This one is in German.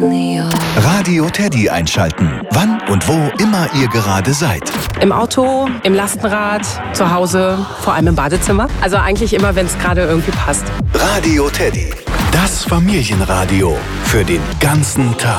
Radio Teddy einschalten. Wann und wo immer ihr gerade seid. Im Auto, im Lastenrad, zu Hause, vor allem im Badezimmer. Also eigentlich immer, wenn es gerade irgendwie passt. Radio Teddy. Das Familienradio für den ganzen Tag.